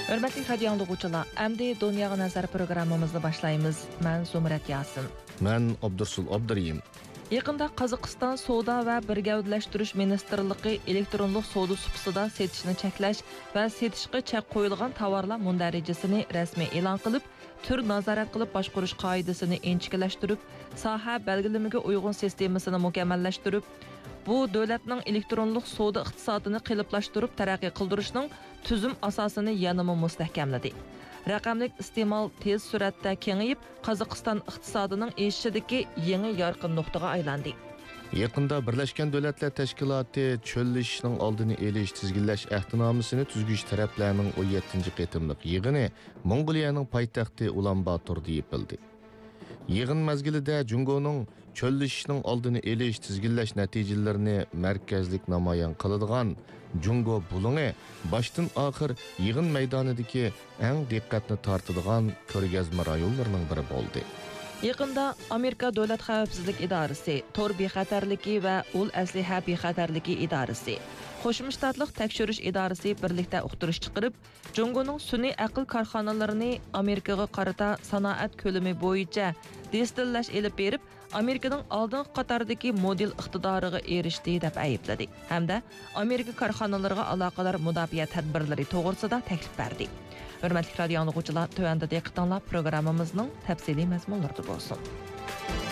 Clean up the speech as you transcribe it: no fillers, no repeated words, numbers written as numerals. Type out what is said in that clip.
Hörmətli radio dinləyicilər, əmdi Dunyoga nazar proqramımızı başlayırıq. Mən Zumrat Yasin. Mən Abdursul Abduriyim. Yaqında Qozog'iston Savdo va birgavdlashtirish ministrligi elektronlik savdo supsida setishni cheklash va setishga chek qo'yilgan tovarlar mundarajasini rasmiy e'lon qilib, tur nazorat qilib boshqarish qoidasini inchikilashtirib, soha belgilamiga uyg'un sistemasini mukammallashtirib, bu davlatning elektronlik savdo iqtisodini qiliplashtirib taraqqiy qildirishning tuzum asosini yanama mustahkamladi. Raqamlik iste'mol tez suratda kengayib, Qozog'iston iqtisodining o'sishidagi yangi yorqin nuqtaga aylandi. Yaqında Birleşken Devletler Teşkilatı çöllüşünün oldini eliş tizginlash ahdnomasini tuzgish taraflarning 17-ci qitimliq yig'ini Mongoliyaning poytaxti Ulan-Batorda yapıldı. Yig'in mezgilida Jungoning çöllüşünün oldini elish tizginlash natijalarini markazlik namoyon qiladigan Jungo bulungi başdan oxir yig'in maydonidagi eng diqqatni tortadigan ko'rgazma rayonlarining biri bo'ldi. Yaqında Amerika Davlat xavfsizlik idorasi, tor bexatarligi va ul asliha bexatarligi idorasi, Qo'shma Shtatlar tekshirish idorasi birlikda uqtirish chiqarib, Jungoning sun'iy aql korxonalarini Amerikaga qarata sanoat ko'lami bo'yicha destillash elib berib, Amerikaning oldingi qatordagi model iqtidoriga erishdi deb aybladi. Hamda Amerika korxonalariga aloqador mudofaa tadbirlari to'g'risida taklif berdi. Hörmətli radio dinləyicilər, tövəndə diqqətinizə proqramımızın təfsili məzmunları olsun.